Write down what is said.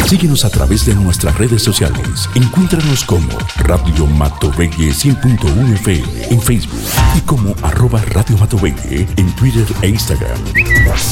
Síguenos a través de nuestras redes sociales. Encuéntranos como Radio Matovelle 100.1 FM en Facebook y como @Radio Matovelle en Twitter e Instagram.